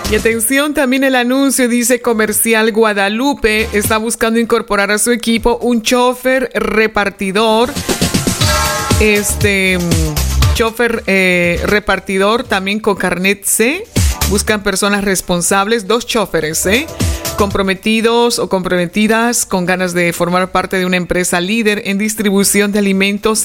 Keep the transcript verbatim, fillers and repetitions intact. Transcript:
Y atención, también el anuncio dice: Comercial Guadalupe está buscando incorporar a su equipo un chofer repartidor. Este chofer eh, repartidor también con carnet C. Buscan personas responsables, dos choferes, ¿eh? comprometidos o comprometidas con ganas de formar parte de una empresa líder en distribución de alimentos